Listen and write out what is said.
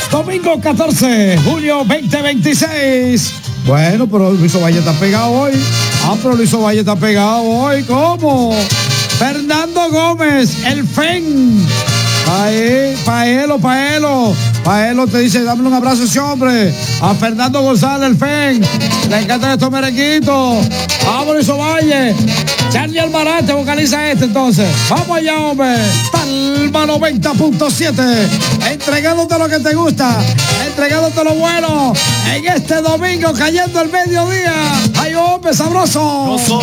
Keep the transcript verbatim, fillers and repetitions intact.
Domingo catorce de julio veinte veintiséis. Bueno, pero Luis Ovalle está pegado hoy. Ah, pero Luis Ovalle está pegado hoy. ¿Cómo? Fernando Gómez, el F E N. Ahí, Paelo, Paelo. Paelo te dice, dame un abrazo a ese hombre. A Fernando González, el F E N. Le encantan estos merenguitos. Vamos, Luis Ovalle. Charlie Almarante vocaliza este entonces. Vamos allá, hombre. Palma noventa punto siete. Entregándote lo que te gusta. Entregándote lo bueno. En este domingo cayendo el mediodía. ¡Ay, hombre, sabroso!